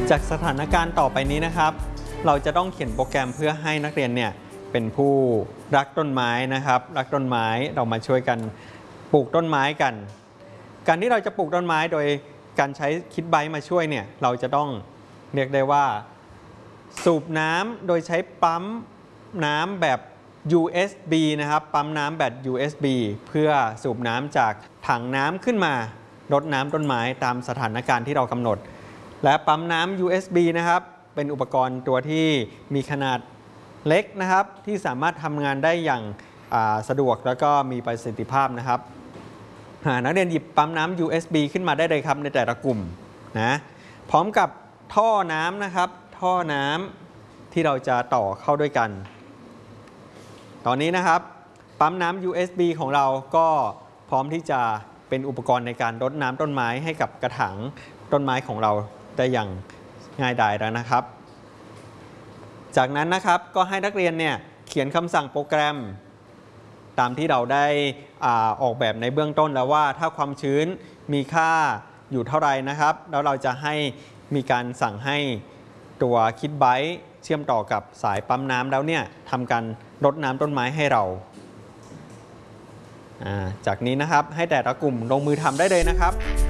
จากสถานการณ์ต่อไปนี้นะครับเราจะต้องเขียนโปรแกรมเพื่อให้นักเรียนเนี่ยเป็นผู้รักต้นไม้นะครับรักต้นไม้เรามาช่วยกันปลูกต้นไม้กันการที่เราจะปลูกต้นไม้โดยการใช้คิดไบต์มาช่วยเนี่ยเราจะต้องเรียกได้ว่าสูบน้ำโดยใช้ปั๊มน้ำแบบ USB นะครับปั๊มน้ำแบบ USB เพื่อสูบน้ำจากถังน้ำขึ้นมารดน้ำต้นไม้ตามสถานการณ์ที่เรากำหนดและปั๊มน้ำ USB นะครับเป็นอุปกรณ์ตัวที่มีขนาดเล็กนะครับที่สามารถทำงานได้อย่างสะดวกแล้วก็มีประสิทธิภาพนะครับนักเรียนหยิบปั๊มน้ำ USB ขึ้นมาได้เลยครับในแต่ละกลุ่มนะพร้อมกับท่อน้ำนะครับท่อน้ำที่เราจะต่อเข้าด้วยกันตอนนี้นะครับปั๊มน้ำ USB ของเราก็พร้อมที่จะเป็นอุปกรณ์ในการรดน้ำต้นไม้ให้กับกระถางต้นไม้ของเราได้อย่างง่ายดายแล้วนะครับจากนั้นนะครับก็ให้นักเรียนเนี่ยเขียนคำสั่งโปรแกรมตามที่เราได้ออกแบบในเบื้องต้นแล้วว่าถ้าความชื้นมีค่าอยู่เท่าไรนะครับแล้วเราจะให้มีการสั่งให้ตัวคิดไบต์เชื่อมต่อกับสายปั๊มน้ำแล้วเนี่ยทำการรดน้ำต้นไม้ให้เราจากนี้นะครับให้แต่ละกลุ่มลงมือทำได้เลยนะครับ